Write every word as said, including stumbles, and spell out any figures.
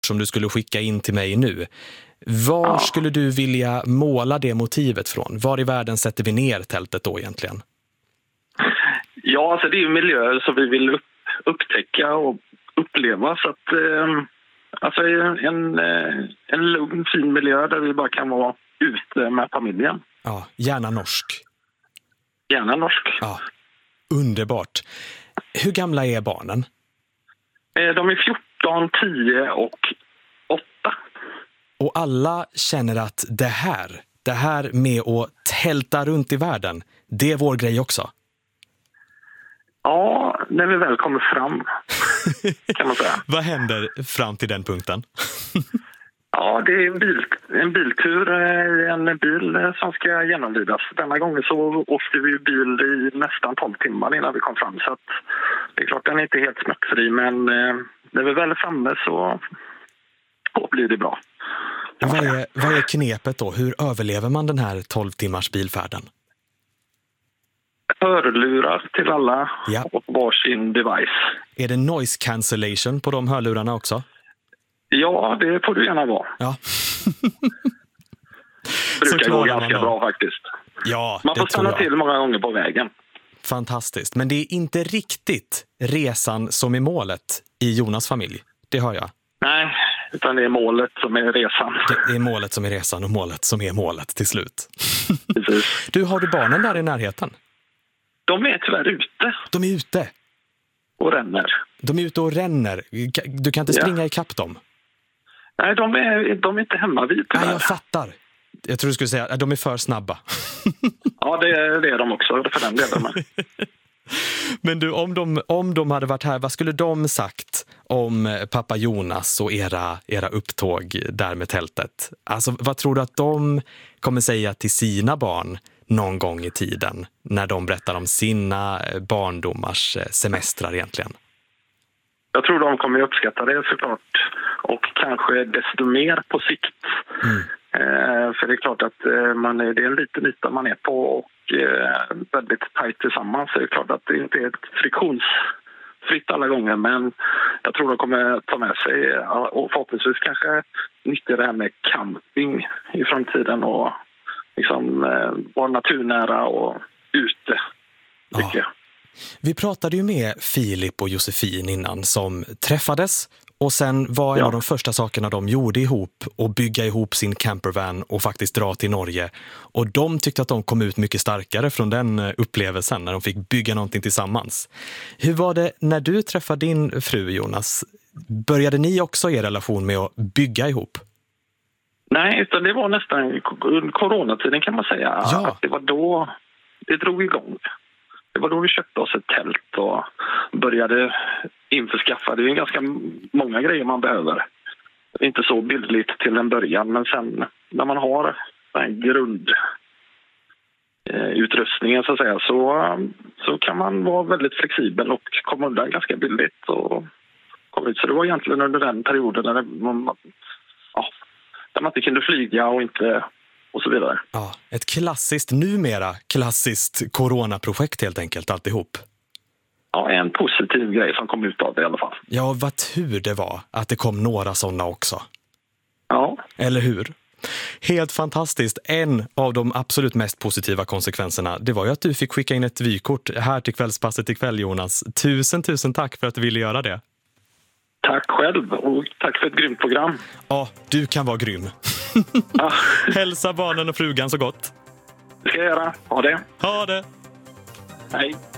som du skulle skicka in till mig nu. Var Ja. skulle du vilja måla det motivet från? Var i världen sätter vi ner tältet då egentligen? Ja, alltså det är ju miljöer som vi vill upp, upptäcka och uppleva. Så att, eh, alltså en, eh, en lugn, fin miljö där vi bara kan vara ute med familjen. Ja, gärna norsk. Gärna norsk. Ja, underbart. Hur gamla är barnen? Eh, de är fjorton, tio och åtta. Och alla känner att det här, det här med att tälta runt i världen, det är vår grej också. Ja, när vi väl kommer fram, kan man säga. Vad händer fram till den punkten? Ja, det är en, bil, en biltur i en bil som ska genomlidas. Denna gången så åkte vi bil i nästan tolv timmar innan vi kom fram. Så att det är klart den är inte helt smärtfri, men eh, när vi väl är framme så, så blir det bra. Vad är, vad är knepet då? Hur överlever man den här tolv timmars bilfärden? Hörlurar till alla Ja. och varsin device. Är det noise cancellation på de hörlurarna också? Ja, det får du gärna vara. Ja. Det Så brukar gå klarar man ganska dem. bra faktiskt. Ja, Man får det tror stanna jag. till många gånger på vägen. Fantastiskt. Men det är inte riktigt resan som är målet i Jonas familj. Det hör jag. Nej, utan det är målet som är resan. Det är målet som är resan och målet som är målet till slut. Precis. Du, har du barnen där i närheten? De är tyvärr ute De är ute. och ränner. De är ute och ränner. Du kan inte Ja. springa ikapp dem. Nej, de är, de är inte hemma vid Nej, tyvärr. jag fattar. Jag tror du skulle säga att de är för snabba. Ja, det är, det är de också, för den delen. Med. Men du, om de, om de hade varit här, vad skulle de sagt om pappa Jonas och era, era upptåg där med tältet? Alltså, vad tror du att de kommer säga till sina barn någon gång i tiden när de berättar om sina barndomars semestrar egentligen? Jag tror de kommer uppskatta det såklart. Och kanske desto mer på sikt. Mm. Eh, för det är klart att eh, man är, det är en liten yta man är på och eh, väldigt tajt tillsammans. Så det är klart att det inte är ett friktionsfritt alla gånger. Men jag tror de kommer ta med sig ja, och förhoppningsvis kanske nyttja det här med camping i framtiden. Och liksom eh, vara naturnära och ute. Tycker jag. Vi pratade ju med Filip och Josefin innan som träffades och sen var en Ja. av de första sakerna de gjorde ihop att bygga ihop sin campervan och faktiskt dra till Norge. Och de tyckte att de kom ut mycket starkare från den upplevelsen när de fick bygga någonting tillsammans. Hur var det när du träffade din fru Jonas? Började ni också er relation med att bygga ihop? Nej, utan det var nästan under coronatiden kan man säga. Ja. Att det var då det drog igång. Det var då vi köpte oss ett tält och började införskaffa. Det är ganska många grejer man behöver. Inte så bildligt till en början, men sen när man har den grundutrustningen så att säga, så, så kan man vara väldigt flexibel och komma undan ganska billigt. Och komma ut. Så det var egentligen under den perioden när man, ja, där man inte kunde flyga och inte... och så vidare. Ja, ett klassiskt, numera klassiskt coronaprojekt helt enkelt, alltihop. Ja, en positiv grej som kom ut av det i alla fall. Ja, vad tur det var att det kom några sådana också. Ja, Eller hur? Helt fantastiskt. En av de absolut mest positiva konsekvenserna, det var ju att du fick skicka in ett vykort här till kvällspasset ikväll, Jonas. Tusen, tusen tack för att du ville göra det. tack själv och tack för ett grymt program. Ja, du kan vara grym. Ja, Hälsa barnen och frugan så gott. det ska jag göra. Ha det. Ha det! Hej.